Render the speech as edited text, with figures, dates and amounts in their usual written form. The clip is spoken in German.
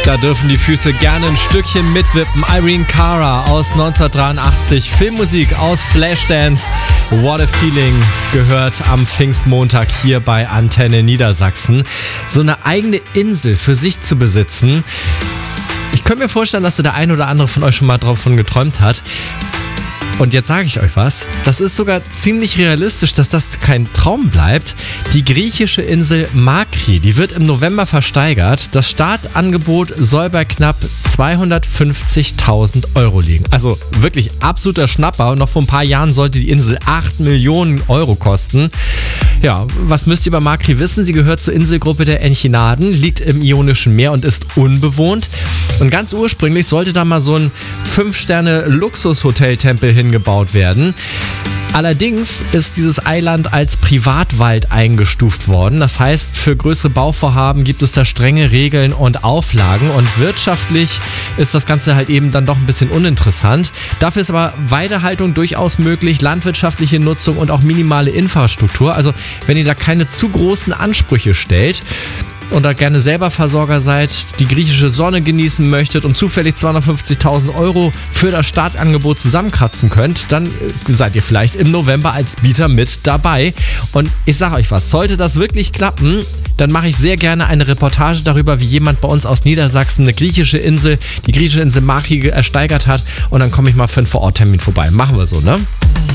Da dürfen die Füße gerne ein Stückchen mitwippen. Irene Cara aus 1983, Filmmusik aus Flashdance. What a Feeling gehört am Pfingstmontag hier bei Antenne Niedersachsen. So eine eigene Insel für sich zu besitzen. Ich könnte mir vorstellen, dass der ein oder andere von euch schon mal davon geträumt hat. Und jetzt sage ich euch was, das ist sogar ziemlich realistisch, dass das kein Traum bleibt. Die griechische Insel Makri, die wird im November versteigert. Das Startangebot soll bei knapp 250.000 Euro liegen. Also wirklich absoluter Schnapper. Und noch vor ein paar Jahren sollte die Insel 8 Millionen Euro kosten. Ja, was müsst ihr über Makri wissen? Sie gehört zur Inselgruppe der Enchinaden, liegt im Ionischen Meer und ist unbewohnt. Und ganz ursprünglich sollte da mal so ein 5-Sterne-Luxus-Hotel-Tempel hingebaut werden. Allerdings ist dieses Eiland als Privatwald eingestuft worden. Das heißt, für größere Bauvorhaben gibt es da strenge Regeln und Auflagen. Und wirtschaftlich ist das Ganze halt eben dann doch ein bisschen uninteressant. Dafür ist aber Weidehaltung durchaus möglich, landwirtschaftliche Nutzung und auch minimale Infrastruktur. Also wenn ihr da keine zu großen Ansprüche stellt und da gerne selber Versorger seid, die griechische Sonne genießen möchtet und zufällig 250.000 Euro für das Startangebot zusammenkratzen könnt, dann seid ihr vielleicht im November als Bieter mit dabei. Und ich sage euch was, sollte das wirklich klappen, dann mache ich sehr gerne eine Reportage darüber, wie jemand bei uns aus Niedersachsen eine griechische Insel, die griechische Insel Makri ersteigert hat, und dann komme ich mal für einen Vororttermin vorbei. Machen wir so, ne?